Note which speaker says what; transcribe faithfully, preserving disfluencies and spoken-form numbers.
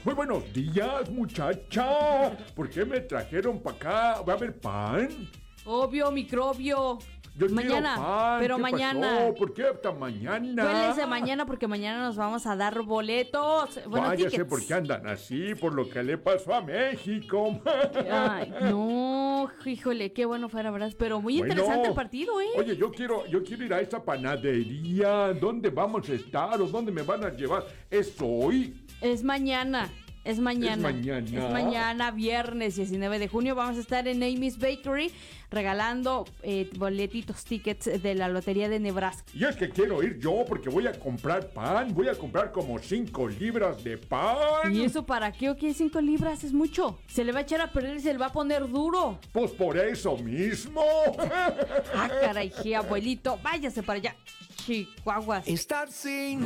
Speaker 1: Muy buenos días, muchacha. ¿Por qué me trajeron para acá? ¿Va a haber pan?
Speaker 2: Obvio, microbio.
Speaker 1: Yo
Speaker 2: mañana,
Speaker 1: quiero pan.
Speaker 2: pero
Speaker 1: ¿Qué
Speaker 2: mañana.
Speaker 1: pasó? ¿Por qué hasta mañana?
Speaker 2: Cuéles de mañana porque mañana nos vamos a dar boletos. Bueno,
Speaker 1: Váyase
Speaker 2: tickets.
Speaker 1: por qué andan así, por lo que le pasó a México.
Speaker 2: Ay, no, híjole, qué bueno fuera, ¿verdad? Pero muy
Speaker 1: Bueno,
Speaker 2: interesante el partido, ¿eh?
Speaker 1: Oye, yo quiero, yo quiero ir a esa panadería. ¿Dónde vamos a estar o dónde me van a llevar? ¿Es hoy?
Speaker 2: Es mañana. Es mañana.
Speaker 1: Es mañana.
Speaker 2: Es mañana, viernes diecinueve de junio. Vamos a estar en Amy's Bakery regalando eh, boletitos, tickets de la Lotería de Nebraska.
Speaker 1: Y es que quiero ir yo porque voy a comprar pan. Voy a comprar como cinco libras de pan.
Speaker 2: ¿Y eso para qué? ¿O qué? Cinco libras es mucho. Se le va a echar a perder y se le va a poner duro.
Speaker 1: Pues por eso mismo.
Speaker 2: Ah, caray, abuelito, váyase para allá. Chihuahuas.
Speaker 3: Estar sin